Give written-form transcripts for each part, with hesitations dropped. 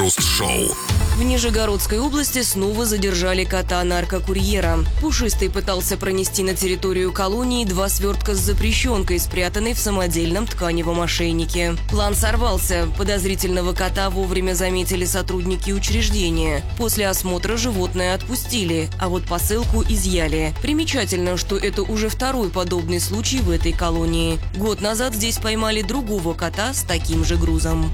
Крем-хруст-шоу. В Нижегородской области снова задержали кота-наркокурьера. Пушистый пытался пронести на территорию колонии 2 свертка с запрещенкой, спрятанной в самодельном тканевом ошейнике. План сорвался. Подозрительного кота вовремя заметили сотрудники учреждения. После осмотра животное отпустили, а вот посылку изъяли. Примечательно, что это уже второй подобный случай в этой колонии. Год назад здесь поймали другого кота с таким же грузом.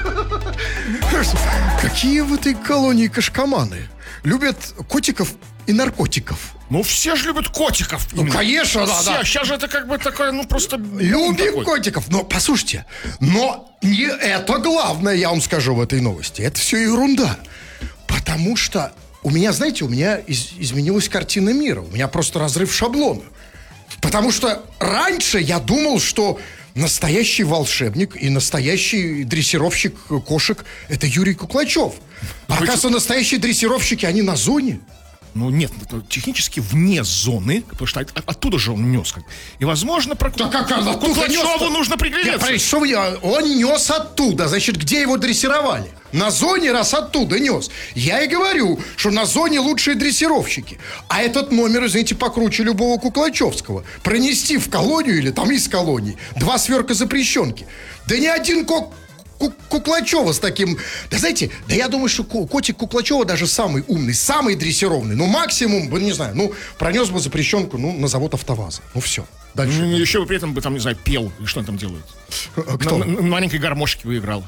Какие в этой колонии кашкаманы? Любят котиков и наркотиков. Ну, все же любят котиков. Ну, конечно, да. Сейчас же это как бы такое, ну, просто... Любим котиков. Но, послушайте, но не это главное, я вам скажу в этой новости. Это все ерунда. Потому что у меня изменилась картина мира. У меня просто разрыв шаблона. Потому что раньше я думал, что настоящий волшебник и настоящий дрессировщик кошек – это Юрий Куклачев. А оказывается, настоящие дрессировщики, они на зоне. Ну, нет, технически вне зоны, потому что оттуда же он нес. И, возможно, про Куклачеву нужно приглядеться. Он нес оттуда, значит, где его дрессировали? На зоне, раз оттуда нес. Я и говорю, что на зоне лучшие дрессировщики. А этот номер, извините, покруче любого Куклачевского. Пронести в колонию или там из колонии 2 свертка запрещенки. Да ни один Куклачева с таким... Да знаете, да я думаю, что котик Куклачева даже самый умный, самый дрессированный. Ну, максимум, не знаю, пронес бы запрещенку, на завод АвтоВАЗа. Ну, все. Дальше. Еще бы при этом, там, не знаю, пел. И что он там делает? Кто? На маленькой гармошке выиграл.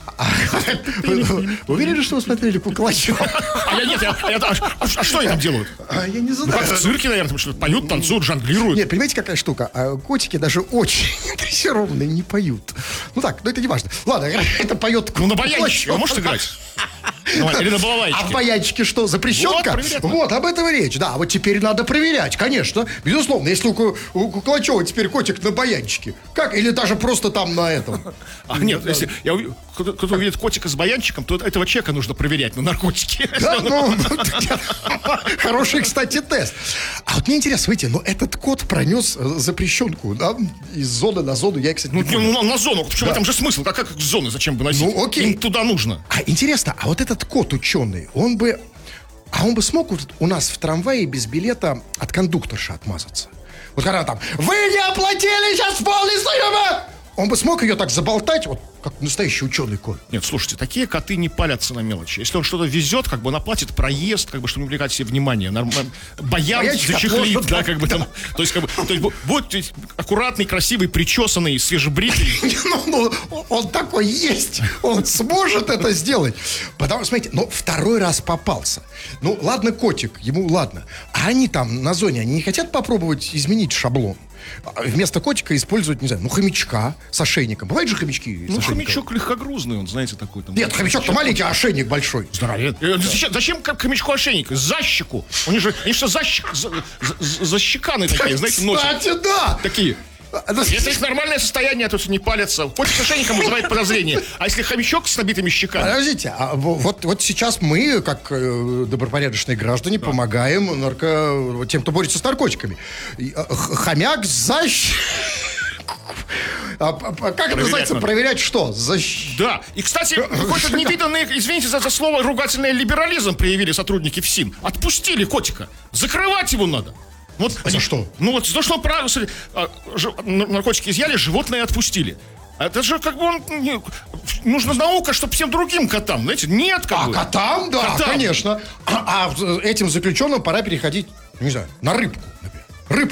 Вы уверены, что вы смотрели Куклачева? А что они там делают? Я не знаю. Как в цирке, наверное, что поют, танцуют, жонглируют. Нет, понимаете, какая штука? Котики даже очень дрессированные не поют. Ну так, но это не важно. Ладно, это поет... Ну, на баянчике, вы можете играть? Или на балалайчике. А в баянчике что, запрещенка? Вот, об этом и речь. Да, вот теперь надо проверять, конечно. Безусловно, если у Куклачева теперь котик на баянчике. Как? Или даже просто там на этом. Нет, если кто-то увидит котика с баянчиком, то этого человека нужно проверять на наркотики. Да, хороший, кстати, тест. А вот мне интересно, смотрите, этот кот пронес запрещенку, да, из зоны на зону. Я, кстати, на зону. Почему в этом же смысл? А как с зоны зачем выносить? Ну, окей. Им туда нужно. А интересно, а вот этот кот ученый, он бы смог у нас в трамвае без билета от кондукторши отмазаться? Вот когда там: вы не оплатили, сейчас полный стоим! Он бы смог ее так заболтать, вот как настоящий ученый кот. Нет, слушайте, такие коты не палятся на мелочи. Если он что-то везет, как бы он оплатит проезд, как бы, чтобы не привлекать себе внимание. Баян зачехлит, да, как бы там. То есть будет аккуратный, красивый, причесанный, свежебритый. Он такой есть. Он сможет это сделать. Потому, смотрите, второй раз попался. Ну, ладно, котик, ему ладно. А они там на зоне, они не хотят попробовать изменить шаблон? Вместо котика использовать, не знаю, хомячка с ошейником. Бывают же хомячки с ошейником? Хомячок легкогрузный, он, знаете, такой там. Нет, хомячок-то маленький, а ошейник большой. Здоровье. Зачем как хомячку ошейник? За щеку. Они что, защеканы такие, знаете, носят. Кстати, да. Такие. Если их нормальное состояние, то не палятся. Котик с ошейником вызывает подозрение. А если хомячок с набитыми щеками? Подождите, вот сейчас мы, как добропорядочные граждане, помогаем тем, кто борется с наркотиками. Хомяк как это называется? Проверять что? Да. И, кстати, какой-то невиданный, извините за слово, ругательный либерализм проявили сотрудники ФСИН. Отпустили котика. Закрывать его надо. Вот за что? Ну вот за что наркотики изъяли, животное отпустили. Это же как бы нужна наука, чтобы всем другим котам, знаете, нет как бы. Котам, да, конечно. А этим заключенным пора переходить, не знаю, на рыбку, например.